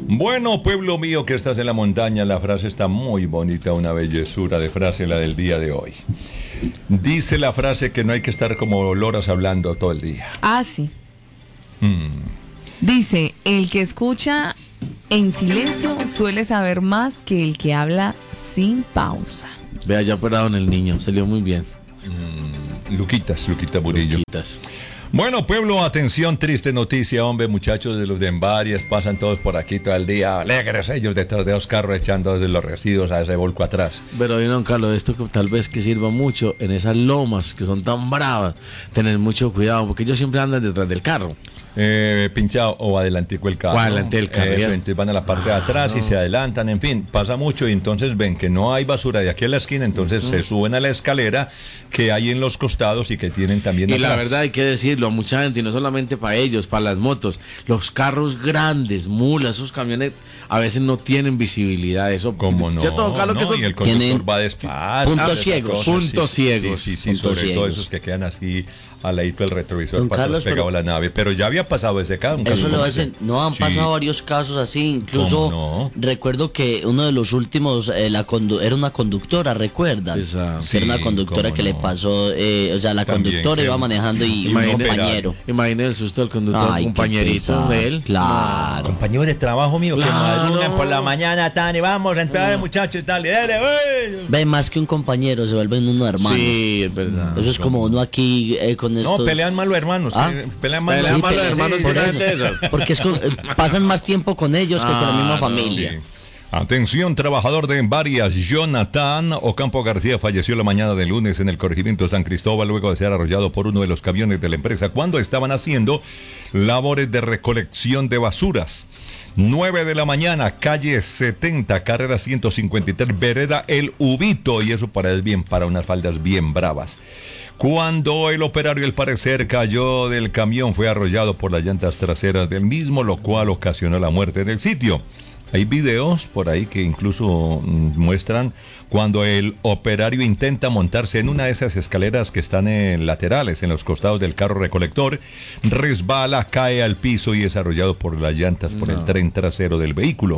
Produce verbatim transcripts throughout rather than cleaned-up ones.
Bueno, pueblo mío que estás en la montaña, la frase está muy bonita, una bellezura de frase la del día de hoy. Dice la frase que no hay que estar como loras hablando todo el día. Ah, sí. Mm. Dice, el que escucha en silencio suele saber más que el que habla sin pausa. Vea, ya operaron el niño, salió muy bien. Mm. Luquitas, Luquita Murillo. Luquitas. Bueno, pueblo, atención, triste noticia, hombre, muchachos de los de Envarias, pasan todos por aquí todo el día, alegres ellos detrás de dos carros echando desde los residuos a ese volco atrás. Pero, don Carlos, esto que tal vez que sirva mucho en esas lomas que son tan bravas, tener mucho cuidado, porque ellos siempre andan detrás del carro. Eh, pinchado o adelantico el carro. O adelante el carro. Eso, entonces van a la parte de atrás ah, y no. se adelantan, en fin, pasa mucho y entonces ven que no hay basura de aquí a la esquina, entonces uh-huh. se suben a la escalera que hay en los costados y que tienen también y atrás. La verdad hay que decirlo a mucha gente, y no solamente para ellos, para las motos, los carros grandes, mulas, esos camiones a veces no tienen visibilidad, eso. ¿Cómo no? Todo, claro, no que eso, y el conductor va despacio. Puntos ciegos. Puntos sí, ciegos. Sí, sí, sí, puntos sobre ciegos. todo esos que quedan así al ladito del retrovisor Don para Carlos, pegado pero, a la nave, pero ya había pasado ese caso. Eso lo hacen, no han sí. pasado varios casos así, incluso no? recuerdo que uno de los últimos eh, la condu- era una conductora, ¿recuerdan? Esa, sí, era una conductora que no? le pasó, eh, o sea, la También, conductora iba manejando y imagine, un compañero. Imagínese el susto del conductor, Ay, compañerito de él. Claro. No, compañeros de trabajo mío claro. que madrugan por la mañana, tan y vamos a entrar el muchacho y tal, y dale, güey. Ve, más que un compañero, se vuelven unos hermanos. Sí, es verdad. Eso es como uno aquí eh, con estos... No, pelean mal los hermanos. ¿Ah? Pelean mal, pelean sí, mal los hermanos. Por eso, porque es con, eh, pasan más tiempo con ellos que ah, con la misma no, familia. Sí. Atención, trabajador de Envarias, Jonathan Ocampo García falleció la mañana del lunes en el corregimiento San Cristóbal luego de ser arrollado por uno de los camiones de la empresa cuando estaban haciendo labores de recolección de basuras. nueve de la mañana, calle setenta, carrera ciento cincuenta y tres, vereda El Ubito, y eso para él bien, para unas faldas bien bravas. Cuando el operario, al parecer, cayó del camión, fue arrollado por las llantas traseras del mismo, lo cual ocasionó la muerte en el sitio. Hay videos por ahí que incluso muestran cuando el operario intenta montarse en una de esas escaleras que están en laterales, en los costados del carro recolector, resbala, cae al piso y es arrollado por las llantas, por no. el tren trasero del vehículo.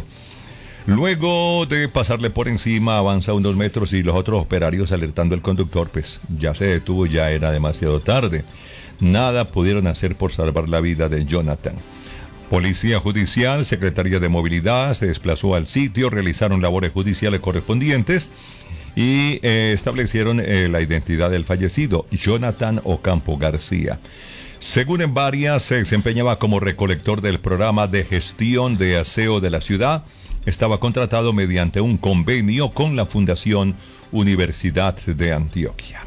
Luego de pasarle por encima, avanza unos metros y los otros operarios alertando al conductor, pues ya se detuvo, ya era demasiado tarde. Nada pudieron hacer por salvar la vida de Jonathan. Policía Judicial, Secretaría de Movilidad se desplazó al sitio, realizaron labores judiciales correspondientes y eh, establecieron eh, la identidad del fallecido, Jonathan Ocampo García. Según Envarias, se desempeñaba como recolector del programa de gestión de aseo de la ciudad. Estaba contratado mediante un convenio con la Fundación Universidad de Antioquia.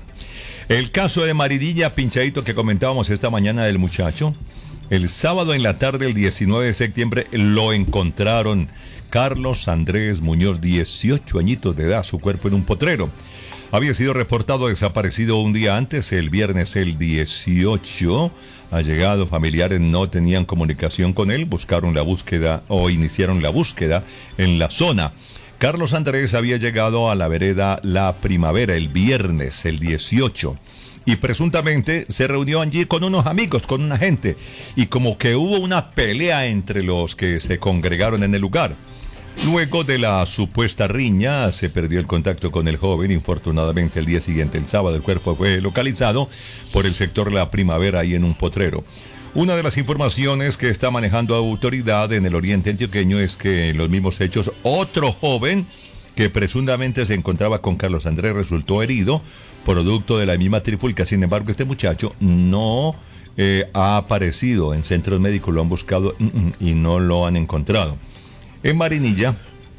El caso de Marinilla, pinchadito que comentábamos esta mañana del muchacho. El sábado en la tarde, el diecinueve de septiembre, lo encontraron Carlos Andrés Muñoz, dieciocho añitos de edad, su cuerpo en un potrero. Había sido reportado desaparecido un día antes, el viernes el dieciocho. Allegados, familiares no tenían comunicación con él, buscaron la búsqueda o iniciaron la búsqueda en la zona. Carlos Andrés había llegado a la vereda La Primavera el viernes, el dieciocho. Y presuntamente se reunió allí con unos amigos, con una gente. Y como que hubo una pelea entre los que se congregaron en el lugar. Luego de la supuesta riña, se perdió el contacto con el joven. Infortunadamente, el día siguiente, el sábado, el cuerpo fue localizado por el sector La Primavera, ahí en un potrero. Una de las informaciones que está manejando autoridad en el oriente antioqueño es que en los mismos hechos, otro joven que presuntamente se encontraba con Carlos Andrés resultó herido, producto de la misma trifulca. Sin embargo, este muchacho no eh, ha aparecido en centros médicos, lo han buscado y no lo han encontrado. En Marinilla,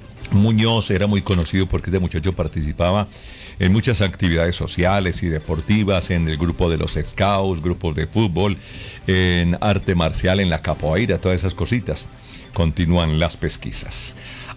Muñoz era muy conocido porque este muchacho participaba en muchas actividades sociales y deportivas, en el grupo de los Scouts, grupos de fútbol, en arte marcial, en la capoeira, todas esas cositas. Continúan las pesquisas.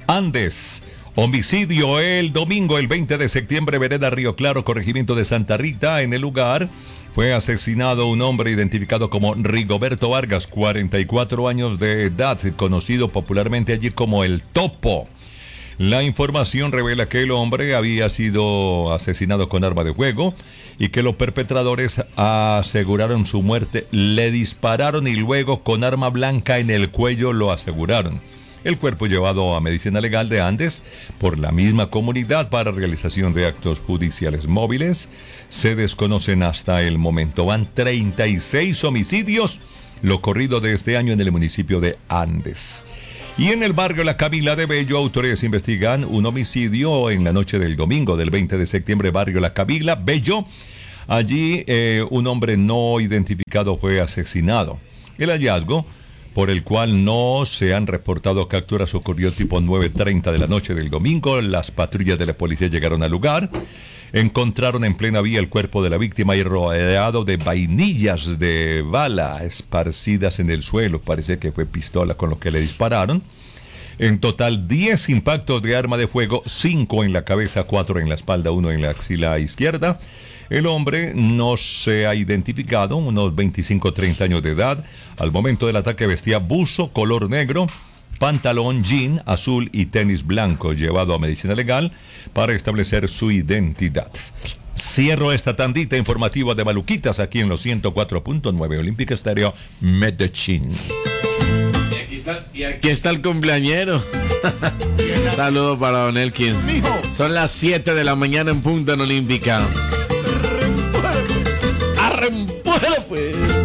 Andes. Homicidio el domingo, el veinte de septiembre, vereda Río Claro, corregimiento de Santa Rita. En el lugar fue asesinado un hombre identificado como Rigoberto Vargas, cuarenta y cuatro años de edad, conocido popularmente allí como el Topo. La información revela que el hombre había sido asesinado con arma de fuego y que los perpetradores aseguraron su muerte, le dispararon y luego con arma blanca en el cuello lo aseguraron. El cuerpo llevado a medicina legal de Andes por la misma comunidad para realización de actos judiciales móviles. Se desconocen hasta el momento. Van treinta y seis homicidios, lo corrido de este año en el municipio de Andes. Y en el barrio La Camila de Bello, autores investigan un homicidio en la noche del domingo del veinte de septiembre, barrio La Camila, Bello. Allí eh, un hombre no identificado fue asesinado. El hallazgo, por el cual no se han reportado capturas, ocurrió tipo nueve treinta de la noche del domingo. Las patrullas de la policía llegaron al lugar, encontraron en plena vía el cuerpo de la víctima y rodeado de vainillas de bala esparcidas en el suelo. Parece que fue pistola con lo que le dispararon. En total, diez impactos de arma de fuego, cinco en la cabeza, cuatro en la espalda, uno en la axila izquierda. El hombre no se ha identificado, unos veinticinco a treinta años de edad. Al momento del ataque vestía buzo color negro, pantalón jean azul y tenis blanco, llevado a medicina legal para establecer su identidad. Cierro esta tandita informativa de Maluquitas aquí en los ciento cuatro punto nueve Olímpica Estéreo, Medellín. Y aquí está, y aquí está el cumpleañero. Saludo para Don Elkin. Son las siete de la mañana en punto en Olímpica. ¡Arrempuelo, pues!